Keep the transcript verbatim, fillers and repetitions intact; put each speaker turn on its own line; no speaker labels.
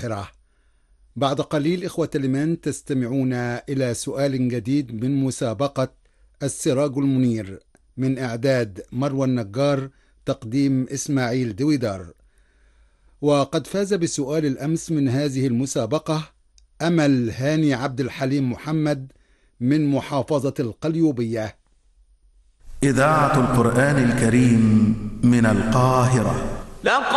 الباقرة. بعد قليل إخوة الإيمان تستمعون إلى سؤال جديد من مسابقة السراج المنير، من إعداد مروى النجار، تقديم إسماعيل دويدار. وقد فاز بسؤال الأمس من هذه المسابقة أمل هاني عبد الحليم محمد من محافظة القليوبية.
إذاعة القرآن الكريم من القاهرة.